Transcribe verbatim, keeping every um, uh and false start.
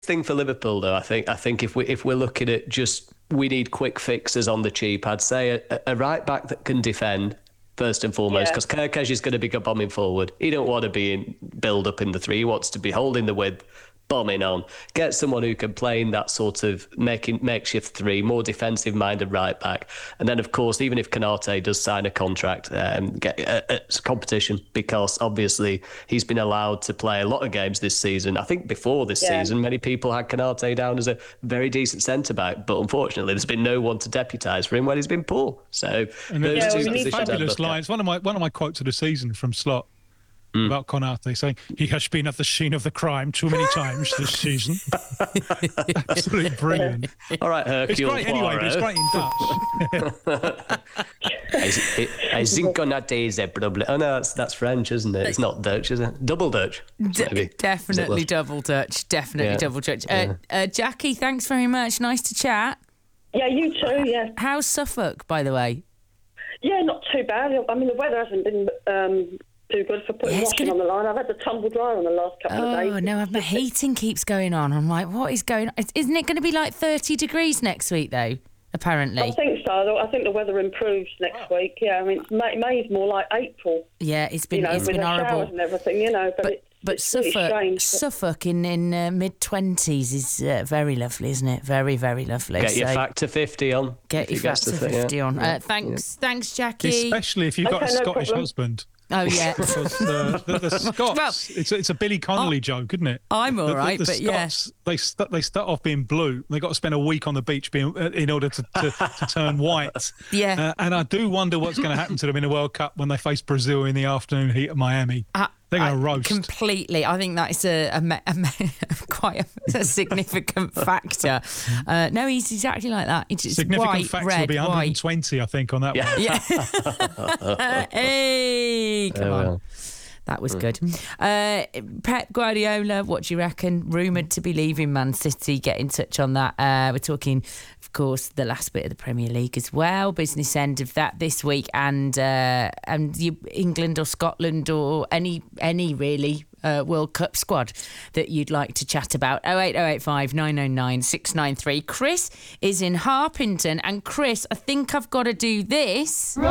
thing for Liverpool, though, I think I think if we if we're looking at just we need quick fixes on the cheap, I'd say a, a right back that can defend first and foremost, because yeah. Kerkez is going to be bombing forward. He don't want to be in build up in the three. He wants to be holding the width, bombing on. Get someone who can play in that sort of making makeshift three, more defensive minded right back. And then, of course, even if Konate does sign a contract, um, get a, a competition, because obviously he's been allowed to play a lot of games this season. I think before this yeah. season, many people had Konate down as a very decent centre back, but unfortunately, there's been no one to deputise for him when he's been poor. So and those yeah, two well, positions. Fabulous lines. One of my one of my quotes of the season from Slot. Mm. About Konate saying he has been at the scene of the crime too many times this season. Absolutely brilliant. All right, Hercule It's great anyway, but it's great in Dutch. I think Konate is a problem. Oh no, that's that's French, isn't it? It's not Dutch, is it? Double Dutch. D- definitely double Dutch. Definitely yeah. double Dutch. Uh, yeah. uh, Jackie, thanks very much. Nice to chat. Yeah, you too. Yeah. How's Suffolk, by the way? Yeah, not too bad. I mean, the weather hasn't been. Um, too good for putting yeah, washing gonna... on the line. I've had the tumble dryer on the last couple oh, of days. Oh, no, my heating keeps going on. I'm like, what is going on? Isn't it going to be like thirty degrees next week, though, apparently? I think so. I think the weather improves next wow. week. Yeah, I mean, it's May, May's more like April. Yeah, it's been, you know, it's with been the horrible. Showers and everything, you know, but, but it's, But it's Suffolk, really strange, Suffolk in, in uh, mid-twenties is uh, very lovely, isn't it? Very, very lovely. Get so your factor fifty on. Get your factor fifty yeah. on. Uh, thanks, yeah. thanks, Jackie. Especially if you've got okay, a Scottish no husband. Oh, yeah. Because the, the, the Scots, well, it's, a, it's a Billy Connolly oh, joke, isn't it? I'm all right, the, the, the but Scots, yeah. They, st- they start off being blue. They've got to spend a week on the beach being uh, in order to, to, to turn white. Yeah. Uh, and I do wonder what's going to happen to them in the World Cup when they face Brazil in the afternoon heat of Miami. Uh, They're going to roast. Completely. I think that is a, a, a, a quite a, a significant factor. Uh, no, he's exactly like that. It's significant white, factor red, will be one hundred twenty, white. I think, on that yeah. one. Yeah. Hey, come oh, on. Well. That was good. Uh, Pep Guardiola, what do you reckon? Rumoured to be leaving Man City. Get in touch on that. Uh, we're talking, of course, the last bit of the Premier League as well. Business end of that this week, and uh, and you, England or Scotland or any any really uh, World Cup squad that you'd like to chat about. oh eight oh eight five nine oh nine six nine three. Chris is in Harpington, and Chris, I think I've got to do this.